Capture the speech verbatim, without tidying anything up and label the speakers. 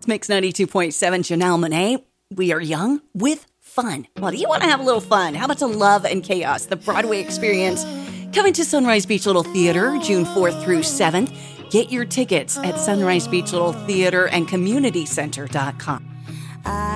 Speaker 1: Mix ninety-two point seven, Janelle Monáe. We are young with fun. Well, do you want to have a little fun? How about some love and chaos? The Broadway experience coming to Sunrise Beach Little Theater June fourth through seventh. Get your tickets at sunrise beach little theater and community center dot com.